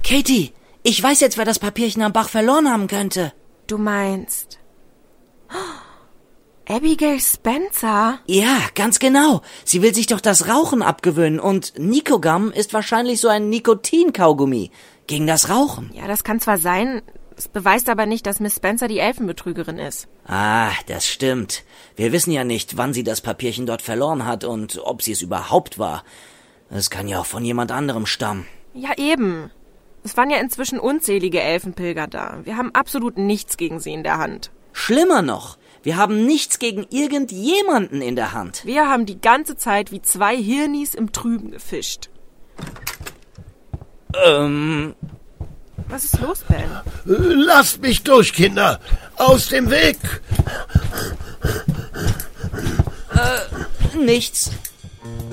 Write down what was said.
Katie, ich weiß jetzt, wer das Papierchen am Bach verloren haben könnte. Du meinst... Abigail Spencer? Ja, ganz genau. Sie will sich doch das Rauchen abgewöhnen und Nicogum ist wahrscheinlich so ein Nikotin-Kaugummi gegen das Rauchen. Ja, das kann zwar sein, es beweist aber nicht, dass Miss Spencer die Elfenbetrügerin ist. Ah, das stimmt. Wir wissen ja nicht, wann sie das Papierchen dort verloren hat und ob sie es überhaupt war. Es kann ja auch von jemand anderem stammen. Ja, eben. Es waren ja inzwischen unzählige Elfenpilger da. Wir haben absolut nichts gegen sie in der Hand. Schlimmer noch, wir haben nichts gegen irgendjemanden in der Hand. Wir haben die ganze Zeit wie zwei Hirnis im Trüben gefischt. Was ist los, Ben? Lasst mich durch, Kinder! Aus dem Weg! Nichts.